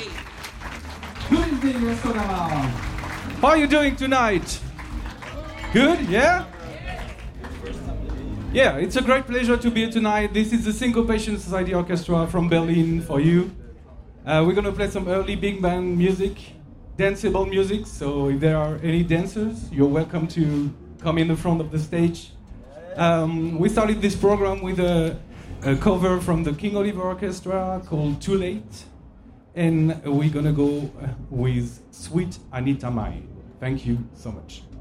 Good evening, Restorama. How are you doing tonight? Good, yeah? Yeah, it's a great pleasure to be here tonight. This is the Syncopation Society Orchestra from Berlin for you. We're going to play some early big band music, danceable music, so if there are any dancers, you're welcome to come in the front of the stage. We started this program with a cover from the King Oliver Orchestra called Too Late, and we're going to go with Sweet Anita Mai. Thank you so much.